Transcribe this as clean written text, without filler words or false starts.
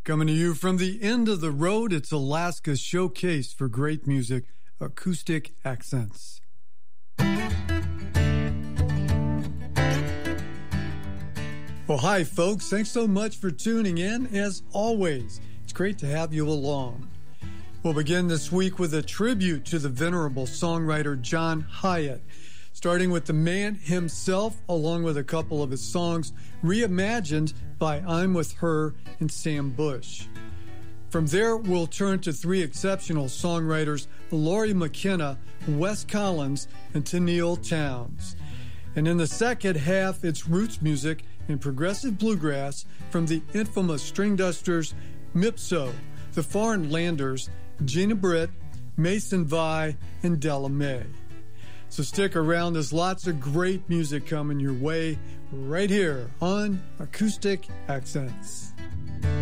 Coming to you from the end of the road, it's Alaska's showcase for great music, Acoustic Accents. Well, hi, folks. Thanks so much for tuning in. As always, it's great to have you along. We'll begin this week with a tribute to the venerable songwriter John Hiatt, starting with the man himself, along with a couple of his songs reimagined by I'm With Her and Sam Bush. From there, we'll turn to three exceptional songwriters, Laurie McKenna, Wes Collins, and Tenille Townes. And in the second half, it's roots music and progressive bluegrass from the infamous String Dusters, Mipso, the Foreign Landers, Gina Britt, Mason Vi, and Della Mae. So stick around, there's lots of great music coming your way right here on Acoustic Accents.